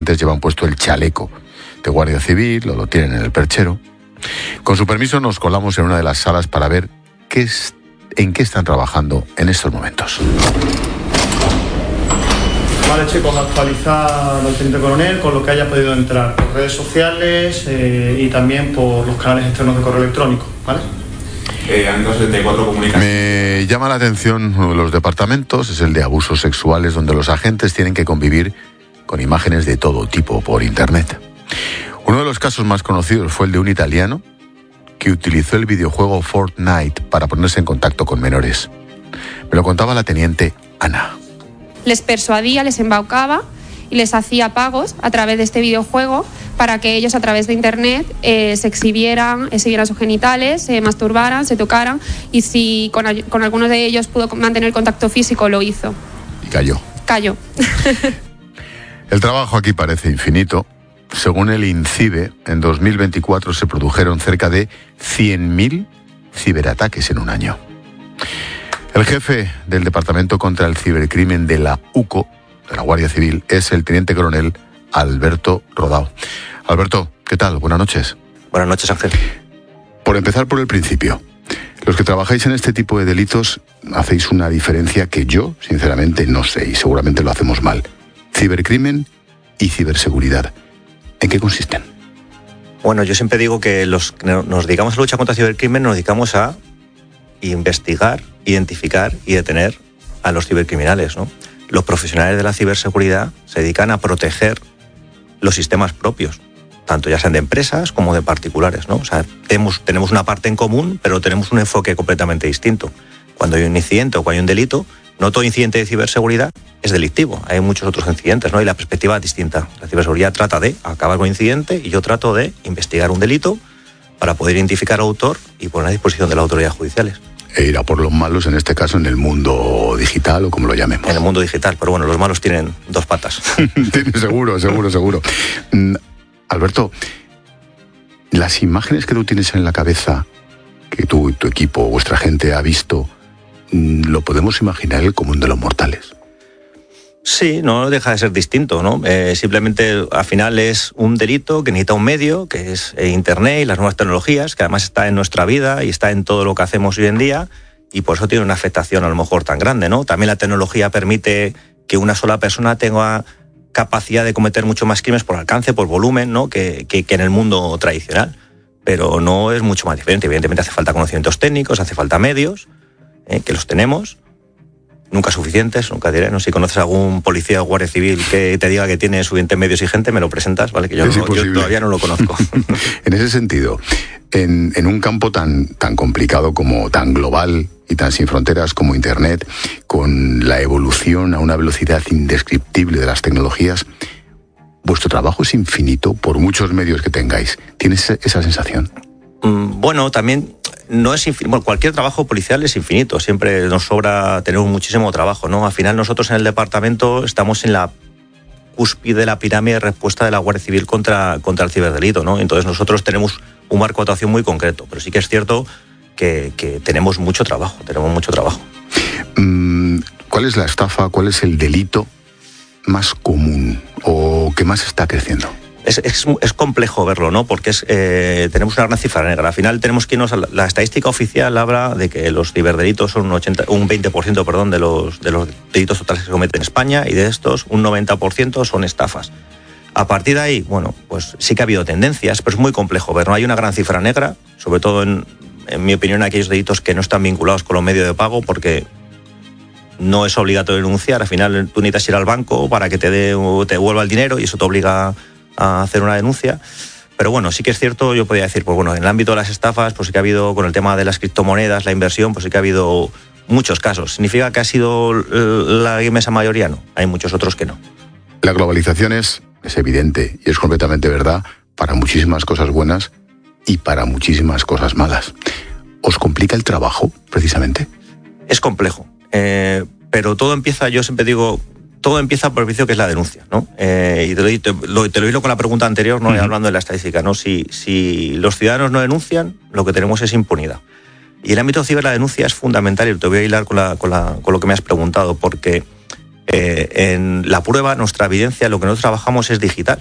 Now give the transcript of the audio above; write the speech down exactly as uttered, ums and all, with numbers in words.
llevan puesto el chaleco de Guardia Civil o lo tienen en el perchero. Con su permiso nos colamos en una de las salas para ver qué es, en qué están trabajando en estos momentos. Vale, chicos, actualizar al teniente coronel con lo que haya podido entrar por redes sociales eh, y también por los canales externos de correo electrónico, ¿vale? Eh, han setenta y cuatro comunicaciones. Me llama la atención uno de los departamentos, es el de abusos sexuales, donde los agentes tienen que convivir con imágenes de todo tipo por internet. Uno de los casos más conocidos fue el de un italiano que utilizó el videojuego Fortnite para ponerse en contacto con menores. Me lo contaba la teniente Ana. Les persuadía, les embaucaba y les hacía pagos a través de este videojuego para que ellos a través de internet eh, se exhibieran, exhibieran sus genitales, se masturbaran, se tocaran, y si con, con algunos de ellos pudo mantener contacto físico, lo hizo. Y cayó. Cayó. El trabajo aquí parece infinito. Según el INCIBE, en dos mil veinticuatro se produjeron cerca de cien mil ciberataques en un año. El jefe del Departamento contra el Cibercrimen de la U C O, de la Guardia Civil, es el teniente coronel Alberto Rodao. Alberto, ¿qué tal? Buenas noches. Buenas noches, Ángel. Por empezar por el principio, los que trabajáis en este tipo de delitos hacéis una diferencia que yo, sinceramente, no sé y seguramente lo hacemos mal. Cibercrimen y ciberseguridad. ¿En qué consisten? Bueno, yo siempre digo que los que nos dedicamos a la lucha contra el cibercrimen nos dedicamos a investigar, identificar y detener a los cibercriminales, ¿no? Los profesionales de la ciberseguridad se dedican a proteger los sistemas propios, tanto ya sean de empresas como de particulares, ¿no? O sea, tenemos, tenemos una parte en común, pero tenemos un enfoque completamente distinto. Cuando hay un incidente o cuando hay un delito, no todo incidente de ciberseguridad es delictivo. Hay muchos otros incidentes, ¿no? Y la perspectiva es distinta. La ciberseguridad trata de acabar con el incidente y yo trato de investigar un delito para poder identificar al autor y poner a disposición de las autoridades judiciales. E ir a por los malos, en este caso, en el mundo digital o como lo llamemos. En el mundo digital, pero bueno, los malos tienen dos patas. Seguro, seguro, seguro. Mm, Alberto, las imágenes que tú tienes en la cabeza, que tú y tu equipo, vuestra gente ha visto, lo podemos imaginar el común de los mortales. Sí, no deja de ser distinto, ¿no? Eh, simplemente al final es un delito que necesita un medio, que es eh, Internet y las nuevas tecnologías, que además está en nuestra vida y está en todo lo que hacemos hoy en día, y por eso tiene una afectación a lo mejor tan grande, ¿no? También la tecnología permite que una sola persona tenga capacidad de cometer mucho más crímenes por alcance, por volumen, ¿no? que, que, que en el mundo tradicional, pero no es mucho más diferente. Evidentemente hace falta conocimientos técnicos, hace falta medios, eh, que los tenemos, nunca suficientes, nunca diré, no sé si conoces a algún policía o guardia civil que te diga que tiene suficientes medios y gente, me lo presentas, ¿vale? Que yo, no, yo todavía no lo conozco. En ese sentido, en, en un campo tan, tan complicado como tan global y tan sin fronteras como Internet, con la evolución a una velocidad indescriptible de las tecnologías, vuestro trabajo es infinito por muchos medios que tengáis. ¿Tienes esa sensación? Bueno, también no es infinito. Bueno, cualquier trabajo policial es infinito. Siempre nos sobra tener muchísimo trabajo, ¿no? Al final nosotros en el departamento estamos en la cúspide de la pirámide de respuesta de la Guardia Civil contra, contra el ciberdelito, ¿no? Entonces nosotros tenemos un marco de actuación muy concreto, pero sí que es cierto que, que tenemos mucho trabajo, tenemos mucho trabajo. ¿Cuál es la estafa, cuál es el delito más común o que más está creciendo? Es, es, es complejo verlo, ¿no? Porque es, eh, tenemos una gran cifra negra. Al final tenemos que irnos a la, la estadística oficial habla de que los ciberdelitos son un, ochenta, un veinte por ciento perdón, de, los, de los delitos totales que se cometen en España, y de estos un noventa por ciento son estafas. A partir de ahí, bueno, pues sí que ha habido tendencias, pero es muy complejo ver, ¿no? Hay una gran cifra negra, sobre todo en, en mi opinión, aquellos delitos que no están vinculados con los medios de pago, porque no es obligatorio denunciar. Al final tú necesitas ir al banco para que te, dé, te devuelva el dinero y eso te obliga a hacer una denuncia. Pero bueno, sí que es cierto, yo podría decir, pues bueno, en el ámbito de las estafas, pues sí que ha habido, con el tema de las criptomonedas, la inversión, pues sí que ha habido muchos casos. ¿Significa que ha sido la inmensa mayoría? No, hay muchos otros que no. La globalización es, es evidente y es completamente verdad para muchísimas cosas buenas y para muchísimas cosas malas. ¿Os complica el trabajo, precisamente? Es complejo, eh, pero todo empieza, yo siempre digo, todo empieza por el vicio que es la denuncia, ¿no? Eh, y te lo, te, lo, te lo hilo con la pregunta anterior, ¿no? Uh-huh. Hablando de la estadística, ¿no? Si, si los ciudadanos no denuncian, lo que tenemos es impunidad. Y el ámbito ciber, la denuncia es fundamental, y te voy a hilar con, la, con, la, con lo que me has preguntado, porque Eh, en la prueba, nuestra evidencia, lo que nosotros trabajamos es digital.